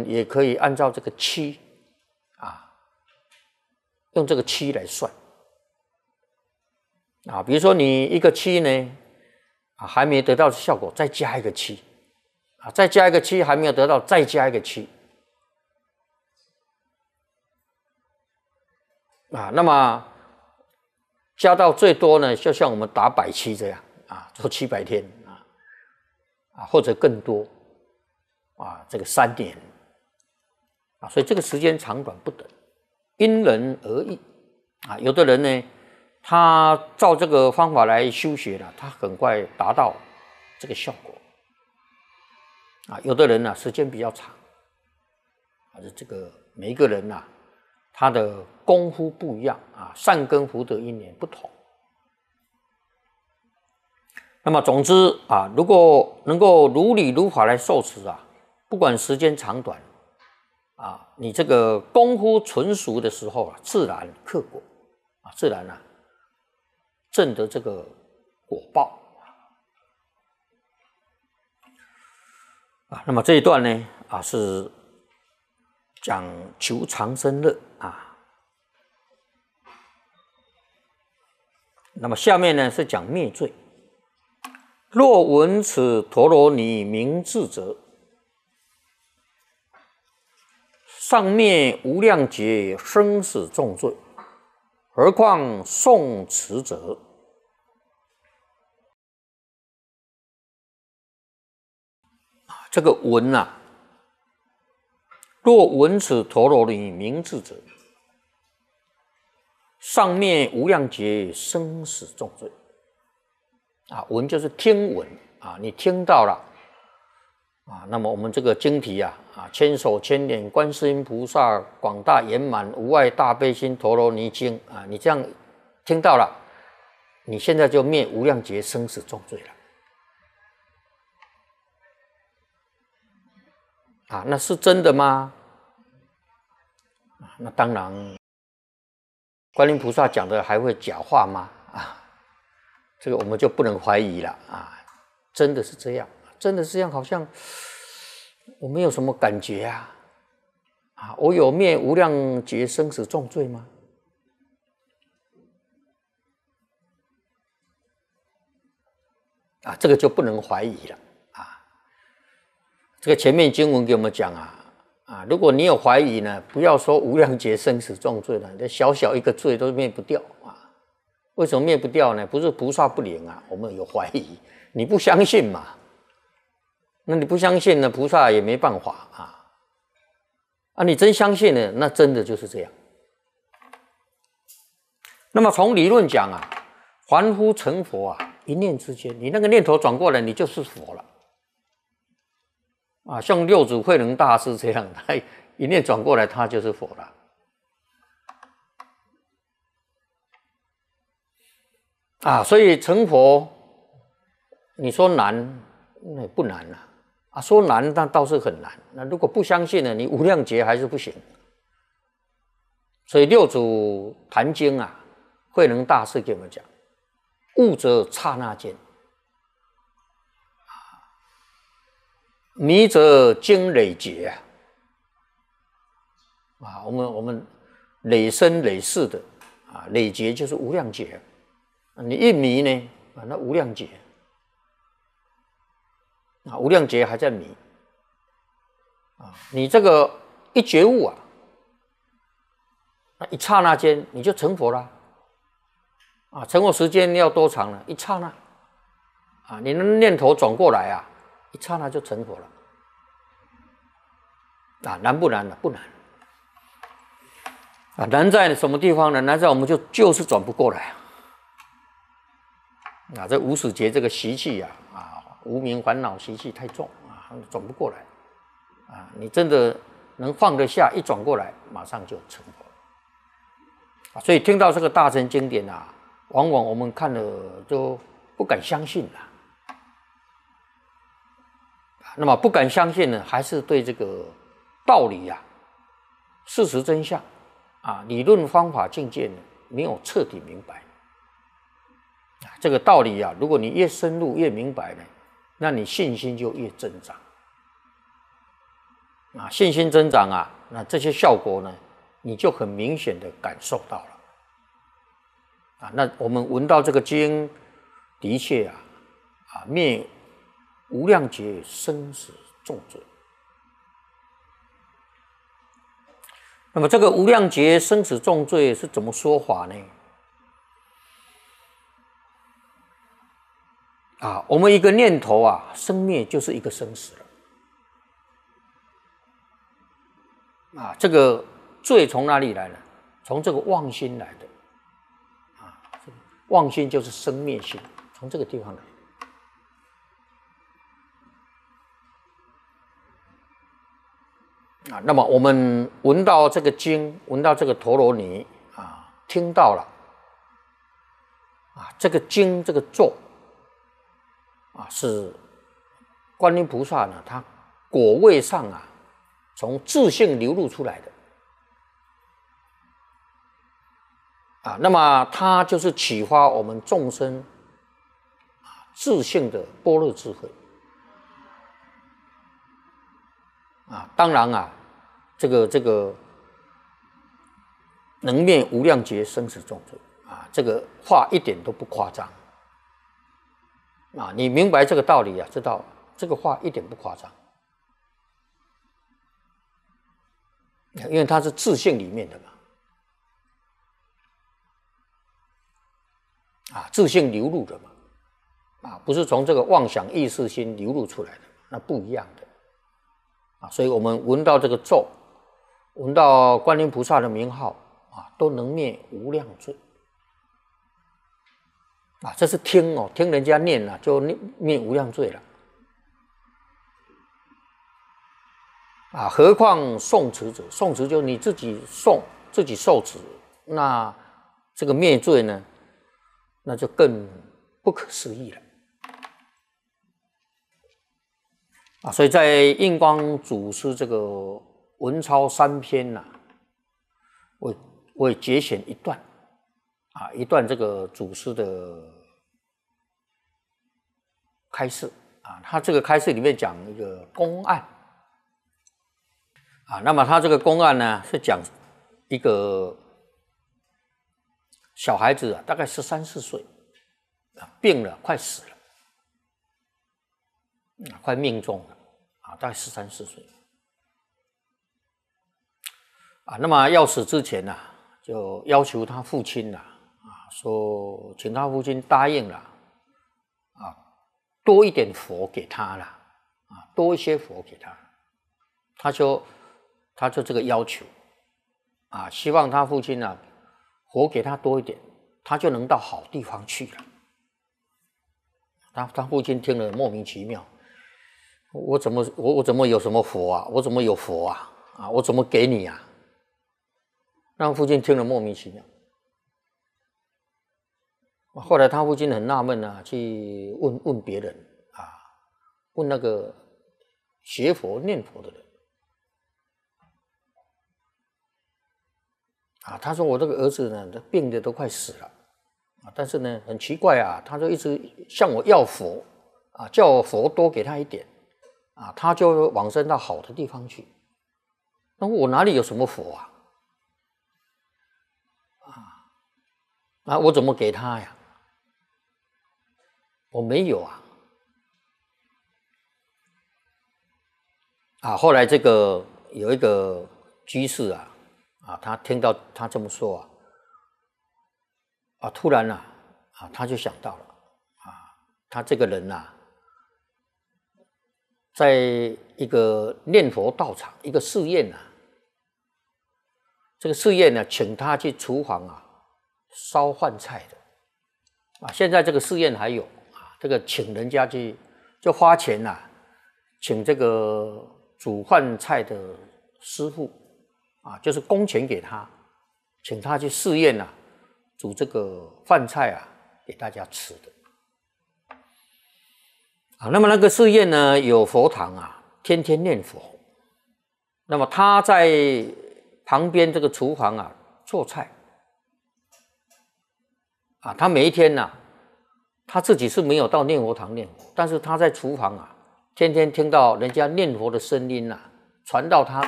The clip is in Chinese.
也可以按照这个期啊，用这个期来算啊。比如说你一个期呢啊还没得到效果，再加一个期啊，再加一个期还没有得到，再加一个期啊。那么加到最多呢，就像我们打100期这样啊，做700天啊，或者更多啊，这个3年啊，所以这个时间长短不等，因人而异啊。有的人呢，他照这个方法来修学了，他很快达到这个效果啊。有的人呢，时间比较长，啊，这个每一个人呐，他的功夫不一样啊，善根福德因缘不同。那么总之啊，如果能够如理如法来受持啊，不管时间长短啊，你这个功夫纯熟的时候啊，自然克果啊，自然证得这个果报啊。那么这一段呢啊，是讲求长生乐啊。那么下面呢是讲灭罪。若闻此陀罗尼名字者，上灭无量劫生死重罪，何况诵持者？这个闻啊，若闻此陀罗尼名字者，上灭无量劫生死重罪。啊，闻就是听闻啊，你听到了啊，那么我们这个经题啊，千手千眼观世音菩萨广大圆满无碍大悲心陀罗尼经啊，你这样听到了，你现在就灭无量劫生死重罪了啊，那是真的吗？那当然，观音菩萨讲的还会假话吗？啊？这个我们就不能怀疑了啊！真的是这样，真的是这样，好像我没有什么感觉啊！啊，我有灭无量劫生死重罪吗？啊，这个就不能怀疑了啊！这个前面经文给我们讲啊，如果你有怀疑呢，不要说无量劫生死重罪了，这小小一个罪都灭不掉啊！为什么灭不掉呢？不是菩萨不灵啊，我们有怀疑，你不相信嘛？那你不相信呢，菩萨也没办法啊！你真相信呢，那真的就是这样。那么从理论讲啊，凡夫成佛啊，一念之间，你那个念头转过来，你就是佛了啊！像六祖慧能大师这样，他一念转过来，他就是佛了。啊，所以成佛，你说难，那也不难啊。说难，那倒是很难。那如果不相信呢，你无量劫还是不行。所以六祖坛经啊，慧能大师给我们讲：悟则刹那间，迷则经累劫啊。我们累生累世的啊，累劫就是无量劫。你一迷呢，那无量劫啊，无量劫还在迷啊。你这个一觉悟啊，那一刹那间你就成佛了啊。成佛时间要多长呢？一刹那啊，你的念头转过来啊，一刹那就成佛了啊。难不难呢？不难啊。难在什么地方呢？难在我们就是转不过来啊，这无始劫这个习气无明烦恼习气太重啊，转不过来啊。你真的能放得下，一转过来，马上就成佛啊。所以听到这个大乘经典啊，往往我们看了都不敢相信了。那么不敢相信呢，还是对这个道理事实真相理论方法境界呢，没有彻底明白。这个道理如果你越深入越明白呢，那你信心就越增长信心增长啊，那这些效果呢，你就很明显的感受到了。那我们闻到这个经，的确灭无量劫生死重罪。那么这个无量劫生死重罪是怎么说法呢？我们一个念头生灭就是一个生死了。这个罪从哪里来呢？从这个妄心来的。妄心就是生灭心，从这个地方来。那么我们闻到这个经，闻到这个陀罗尼听到了这个经这个咒是观音菩萨呢，他果位上从自性流露出来的那么它就是启发我们众生自性的般若智慧当然这个能灭无量劫生死重罪这个话一点都不夸张你明白这个道理知道这个话一点不夸张，因为它是自性里面的嘛，自性流露的嘛，不是从这个妄想意识心流露出来的，那不一样的所以我们闻到这个咒，闻到观音菩萨的名号都能灭无量罪这是听听人家念就灭无量罪了何况诵持者，诵持就你自己诵自己受持，那这个灭罪呢，那就更不可思议了所以在印光祖师这个文钞三篇我也节选一段一段这个祖师的开示他这个开示里面讲一个公案那么他这个公案呢是讲一个小孩子大概13、14岁病了，快死了快命中了大概13、14岁那么要死之前就要求他父亲说请他父亲答应了多一点佛给他了多一些佛给他，他就这个要求希望他父亲佛给他多一点，他就能到好地方去了。他父亲听了莫名其妙，我怎么有什么佛我怎么有佛我怎么给你让父亲听了莫名其妙。后来他父亲很纳闷去问别人问那个学佛念佛的人他说我这个儿子呢病得都快死了但是呢很奇怪他就一直向我要佛叫我佛多给他一点他就往生到好的地方去。那我哪里有什么佛我怎么给他呀？我没有后来这个有一个居士他听到他这么说突然他就想到了他这个人在一个念佛道场一个寺院这个寺院请他去厨房烧饭菜的现在这个寺院还有这个请人家去就花钱请这个煮饭菜的师傅就是工钱给他，请他去寺院煮这个饭菜给大家吃的那么那个寺院呢有佛堂天天念佛。那么他在旁边这个厨房做菜他每一天他自己是没有到念佛堂念佛，但是他在厨房天天听到人家念佛的声音传到他